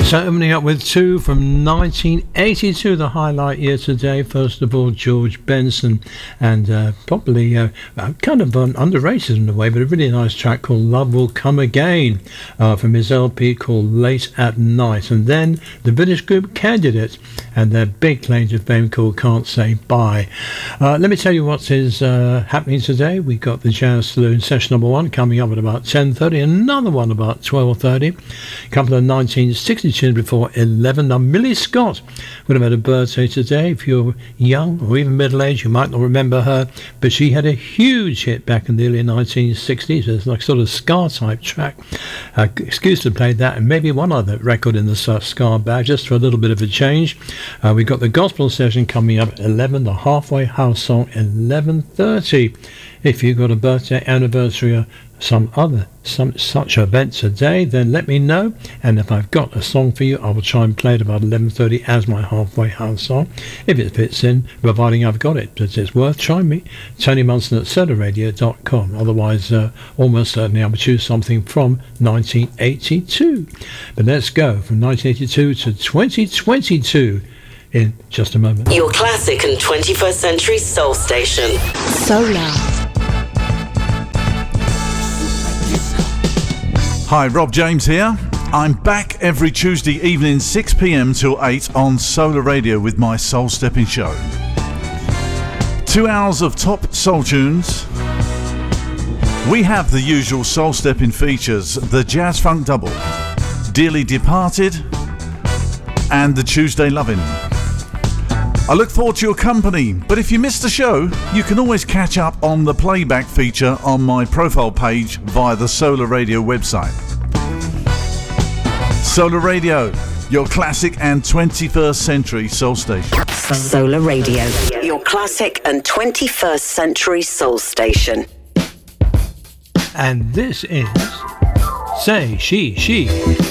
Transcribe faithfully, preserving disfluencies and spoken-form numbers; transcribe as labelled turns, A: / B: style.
A: So opening up with two from nineteen eighty-two, the highlight year today. First of all, George Benson, and uh, probably uh, kind of um, underrated in a way, but a really nice track called Love Will Come Again uh, from his L P called Late at Night. And then the British group Candidate and their big claim to fame called Can't Say Bye. Uh, let me tell you what is uh, happening today. We've got the Jazz Saloon session number one coming up at about ten thirty, another one about twelve thirty, a couple of nineteen sixty tunes before eleven. Now, Millie Scott would have had a birthday today. If you're young or even middle-aged, you might not remember her, but she had a huge hit back in the early nineteen sixties. It's like sort of ska-type track. Uh, excuse to play that and maybe one other record in the ska bag, just for a little bit of a change. Uh, we've got the gospel session coming up at eleven, the halfway house song eleven thirty. If you've got a birthday, anniversary, or some other some such event today, then let me know, and if I've got a song for you, I will try and play it about eleven thirty as my halfway house song, if it fits in, providing I've got it. But it's worth trying me. Tony Munson at solar radio dot com. Otherwise, uh, almost certainly I will choose something from nineteen eighty-two. But let's go from nineteen eighty-two to twenty twenty-two in just a moment.
B: Your classic and twenty-first century soul station.
C: Solar.
D: Hi, Rob James here. I'm back every Tuesday evening, six p.m. till eight on Solar Radio with my Soul Stepping Show. Two hours of top soul tunes. We have the usual soul stepping features, the Jazz Funk Double, Dearly Departed, and the Tuesday Lovin'. I look forward to your company, but if you missed the show, you can always catch up on the playback feature on my profile page via the Solar Radio website. Solar Radio, your classic and twenty-first century soul station.
B: Solar Radio, your classic and twenty-first century soul station.
A: And this is Say She She.